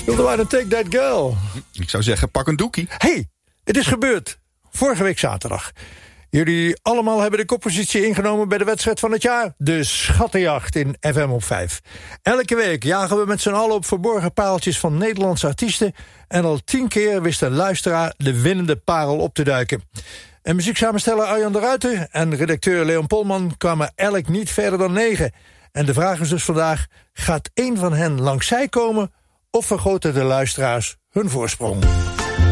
Wilde wij dan Take That Girl? Ik zou zeggen, pak een doekie. Hey, het is gebeurd. Vorige week zaterdag. Jullie allemaal hebben de koppositie ingenomen bij de wedstrijd van het jaar. De Schattenjacht in FM op 5. Elke week jagen we met z'n allen op verborgen pareltjes van Nederlandse artiesten. En al 10 keer wist een luisteraar de winnende parel op te duiken. En muzieksamensteller Arjan de Ruiter en redacteur Leon Polman kwamen elk niet verder dan 9. En de vraag is dus vandaag, gaat één van hen langs zij komen of vergroten de luisteraars hun voorsprong?